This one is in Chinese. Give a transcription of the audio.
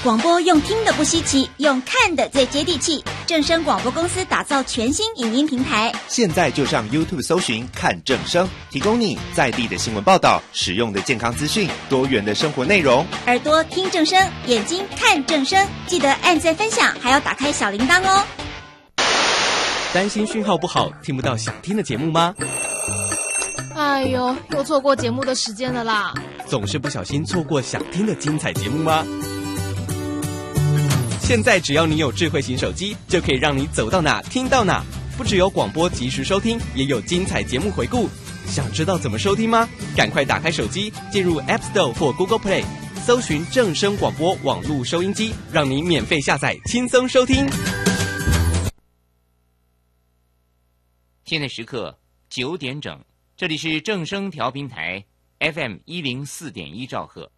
广播用听的不稀奇，用看的最接地气。正声广播公司打造全新影音平台， 现在就上 YouTube 搜寻看正声，提供你在地的新闻报道、实用的健康资讯、多元的生活内容。 耳朵听正声，眼睛看正声，记得按赞分享，还要打开小铃铛哦。 担心讯号不好，听不到想听的节目吗？ 哎呦，又错过节目的时间了啦！ 总是不小心错过想听的精彩节目吗？现在只要你有智慧型手机，就可以让你走到哪听到哪。不只有广播及时收听，也有精彩节目回顾。想知道怎么收听吗？赶快打开手机，进入 App Store 或 Google Play， 搜寻正声广播网络收音机，让你免费下载，轻松收听。 现在时刻9点整，这里是正声调频台 FM104.1兆赫。